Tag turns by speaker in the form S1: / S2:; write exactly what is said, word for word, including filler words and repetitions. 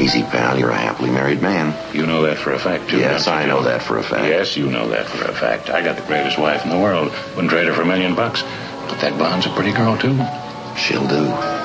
S1: easy, pal. You're a happily married man.
S2: You know that for a fact, too.
S1: Yes, I know that for a fact.
S2: Yes, you know that for a fact. I got the greatest wife in the world. Wouldn't trade her for a million bucks. But that Bond's a pretty girl, too.
S1: She'll do.